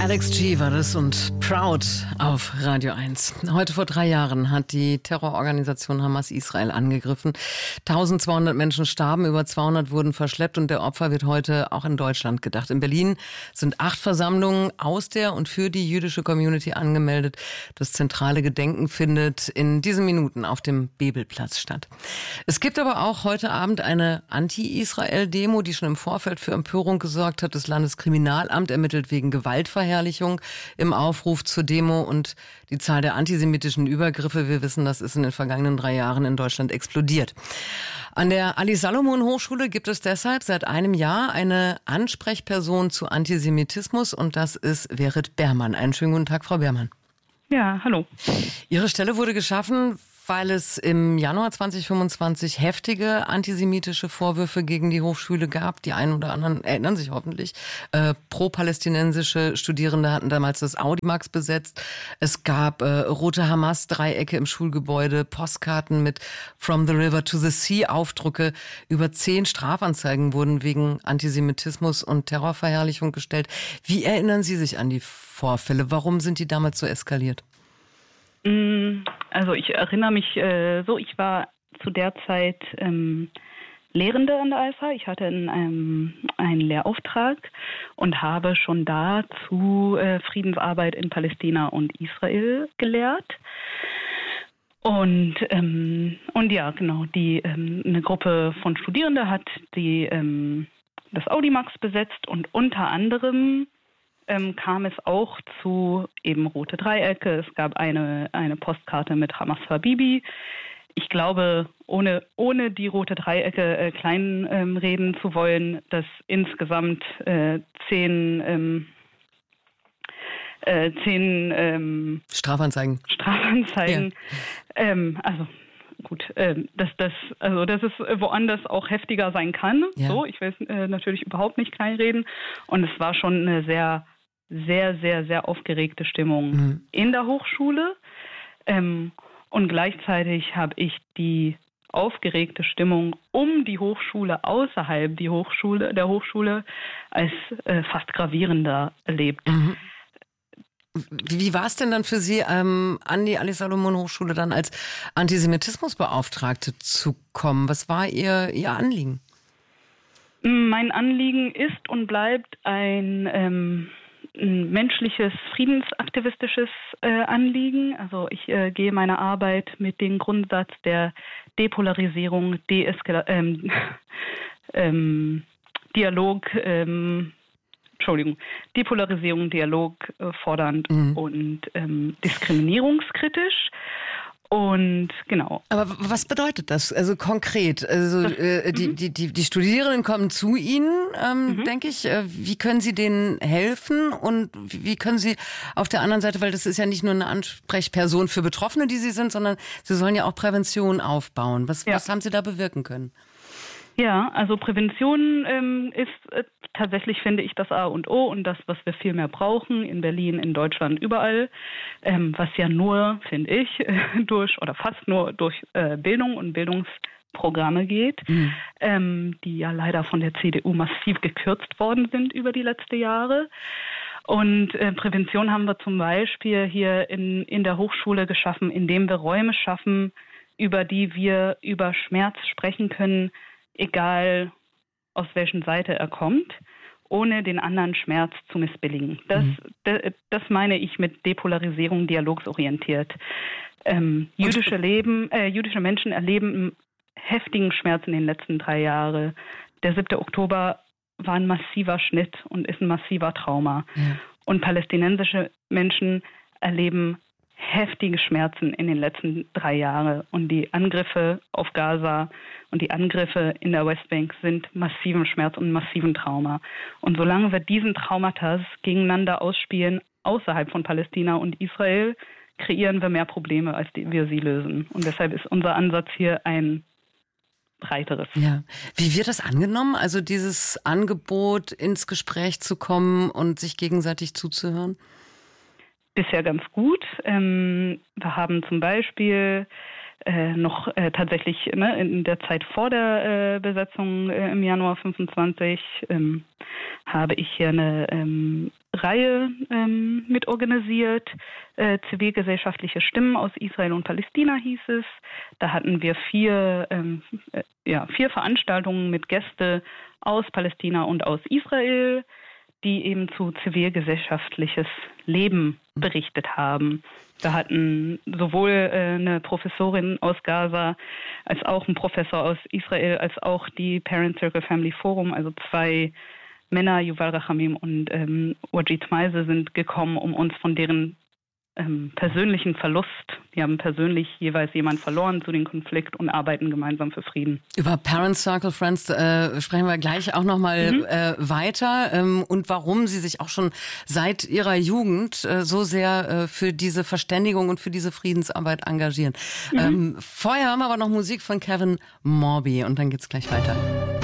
Alex G. war das und Proud auf Radio 1. Heute vor 3 Jahren hat die Terrororganisation Hamas Israel angegriffen. 1200 Menschen starben, über 200 wurden verschleppt und der Opfer wird heute auch in Deutschland gedacht. In Berlin sind 8 Versammlungen aus der und für die jüdische Community angemeldet. Das zentrale Gedenken findet in diesen Minuten auf dem Bebelplatz statt. Es gibt aber auch heute Abend eine Anti-Israel-Demo, die schon im Vorfeld für Empörung gesorgt hat. Das Landeskriminalamt ermittelt wegen Gewaltverherrlichung im Aufruf zur Demo und die Zahl der antisemitischen Übergriffe, wir wissen, das ist in den vergangenen 3 Jahren in Deutschland explodiert. An der Ali-Salomon-Hochschule gibt es deshalb seit einem Jahr eine Ansprechperson zu Antisemitismus und das ist Verit Behrmann. Einen schönen guten Tag, Frau Behrmann. Ja, hallo. Ihre Stelle wurde geschaffen, weil es im Januar 2025 heftige antisemitische Vorwürfe gegen die Hochschule gab. Die einen oder anderen erinnern sich hoffentlich. Pro-palästinensische Studierende hatten damals das Audimax besetzt. Es gab rote Hamas-Dreiecke im Schulgebäude, Postkarten mit From the River to the Sea Aufdrucke. Über 10 Strafanzeigen wurden wegen Antisemitismus und Terrorverherrlichung gestellt. Wie erinnern Sie sich an die Vorfälle? Warum sind die damals so eskaliert? Also ich erinnere mich ich war zu der Zeit Lehrende an der AFA. Ich hatte einen Lehrauftrag und habe schon da zu Friedensarbeit in Palästina und Israel gelehrt. Und ja, genau, eine Gruppe von Studierenden hat das Audimax besetzt und unter anderem kam es auch zu eben rote Dreiecke. Es gab eine Postkarte mit Hamas Habibi. Ich glaube, ohne die rote Dreiecke kleinreden zu wollen, dass insgesamt 10 Strafanzeigen. Ja. Dass es woanders auch heftiger sein kann. Ja. So, ich will natürlich überhaupt nicht kleinreden. Und es war schon eine sehr, sehr, sehr, sehr aufgeregte Stimmung in der Hochschule. Und gleichzeitig habe ich die aufgeregte Stimmung um die Hochschule, außerhalb der Hochschule, als fast gravierender erlebt. Wie war es denn dann für Sie, an die Ali-Salomon-Hochschule dann als Antisemitismusbeauftragte zu kommen? Was war Ihr Anliegen? Mein Anliegen ist und bleibt ein menschliches, friedensaktivistisches Anliegen. Also ich gehe meine Arbeit mit dem Grundsatz der Depolarisierung, Depolarisierung, Dialog fordernd und diskriminierungskritisch. Und genau. Aber was bedeutet das? Also konkret? Also die Studierenden kommen zu Ihnen, denke ich. Wie können Sie denen helfen und wie können Sie auf der anderen Seite, weil das ist ja nicht nur eine Ansprechperson für Betroffene, die Sie sind, sondern Sie sollen ja auch Prävention aufbauen. Was haben Sie da bewirken können? Ja, also Prävention ist tatsächlich, finde ich, das A und O und das, was wir viel mehr brauchen, in Berlin, in Deutschland, überall, was ja nur, finde ich, fast nur durch Bildung und Bildungsprogramme geht, die ja leider von der CDU massiv gekürzt worden sind über die letzten Jahre. Und Prävention haben wir zum Beispiel hier in der Hochschule geschaffen, indem wir Räume schaffen, über die wir über Schmerz sprechen können, egal aus welchen Seite er kommt, ohne den anderen Schmerz zu missbilligen. Das meine ich mit Depolarisierung, dialogsorientiert. Jüdische Menschen erleben heftigen Schmerz in den letzten 3 Jahren. Der 7. Oktober war ein massiver Schnitt und ist ein massiver Trauma. Ja. Und palästinensische Menschen erleben heftige Schmerzen in den letzten 3 Jahren. Und die Angriffe auf Gaza und die Angriffe in der Westbank sind massiven Schmerz und massiven Trauma. Und solange wir diesen Traumata gegeneinander ausspielen, außerhalb von Palästina und Israel, kreieren wir mehr Probleme, als wir sie lösen. Und deshalb ist unser Ansatz hier ein breiteres. Ja. Wie wird das angenommen? Also dieses Angebot, ins Gespräch zu kommen und sich gegenseitig zuzuhören? Bisher ganz gut. Wir haben zum Beispiel noch tatsächlich in der Zeit vor der Besetzung im Januar 25 habe ich hier eine Reihe mitorganisiert. Zivilgesellschaftliche Stimmen aus Israel und Palästina hieß es. Da hatten wir vier Veranstaltungen mit Gästen aus Palästina und aus Israel, die eben zu zivilgesellschaftliches Leben berichtet haben. Da hatten sowohl eine Professorin aus Gaza als auch ein Professor aus Israel, als auch die Parent Circle Family Forum, also 2 Männer, Yuval Rachamim und Wajid Meise, sind gekommen, um uns von deren persönlichen Verlust, die haben persönlich jeweils jemanden verloren zu dem Konflikt und arbeiten gemeinsam für Frieden. Über Parent Circle Friends sprechen wir gleich auch nochmal weiter und warum Sie sich auch schon seit Ihrer Jugend so sehr für diese Verständigung und für diese Friedensarbeit engagieren. Vorher haben wir aber noch Musik von Kevin Morby und dann geht's gleich weiter.